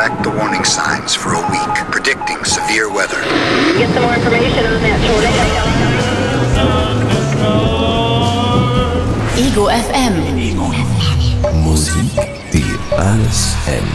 tracked the warning signs for a week, predicting severe weather. Get some more information on that tornado. Ego FM. Musik, die alles ändert.